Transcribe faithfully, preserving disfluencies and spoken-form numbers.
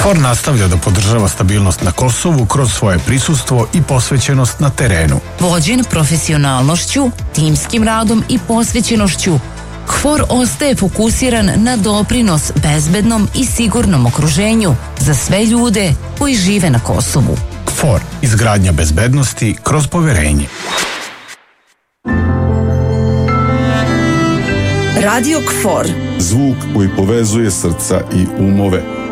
KFOR nastavlja da podržava stabilnost na Kosovu kroz svoje prisustvo i posvećenost na terenu. Vođen profesionalnošću, timskim radom i posvećenošću, KFOR ostaje fokusiran na doprinos bezbednom i sigurnom okruženju za sve ljude koji žive na Kosovu. KFOR, izgradnja bezbednosti kroz poverenje. Radio KFOR. Zvuk koji povezuje srca i umove.